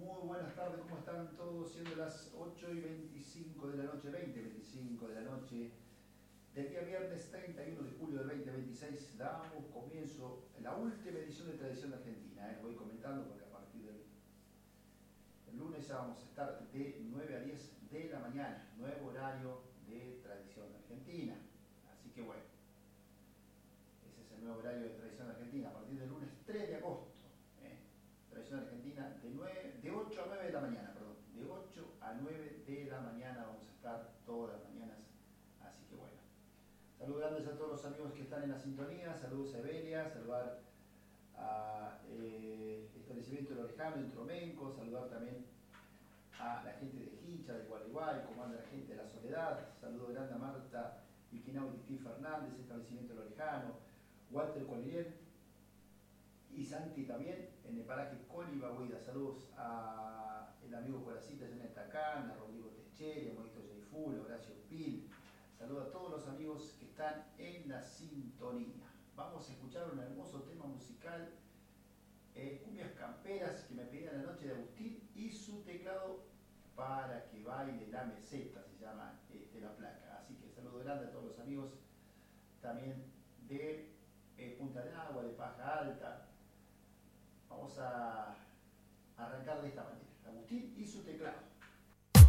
Muy buenas tardes, ¿cómo están todos? Siendo las 8:25 de la noche, 20:25 de la noche del día viernes 31 de julio del 2026, damos comienzo a la última edición de Tradición Argentina. Voy comentando porque a partir del lunes ya vamos a estar de 9 a 10 de la mañana, nuevo horario de Tradición Argentina. Así que bueno, ese es el nuevo horario de Tradición Argentina a partir del lunes 3 de agosto. Tradición Argentina de 8 a 9 de la mañana, perdón, de 8 a 9 de la mañana vamos a estar todas las mañanas, así que bueno. Saludos grandes a todos los amigos que están en la sintonía, saludos a Evelia, saludar a Establecimiento del Orejano en Tromenco, saludar también a la gente de Hicha, de Gualeguay, como anda la gente de La Soledad, saludos grande a Marta Iquinau y Titi Fernández, Establecimiento del Orejano, Walter Collier y Santi también en el paraje Colibahuida. Saludos a el amigo Coracita Janet Tacán, a Rodrigo Techeri, a Moito Jayful, a Horacio Pil. Saludos a todos los amigos que están en la sintonía. Vamos a escuchar un hermoso tema musical, Cumbias Camperas, que me pedían la noche de Agustín, y su teclado para que baile la meseta, se llama la placa. Así que saludo grande a todos los amigos también de Punta del Agua, de Paja Alta. Vamos a